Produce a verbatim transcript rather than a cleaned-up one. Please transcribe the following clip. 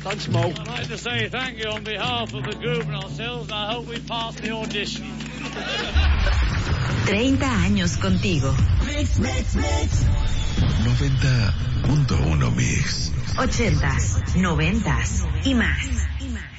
Thanks, Mo. I'd like to say thank you on behalf of the group and ourselves, and I hope we pass the audition. treinta años contigo. Mix, mix, mix. noventa punto uno Mix. ochentas, noventas y más. Y más.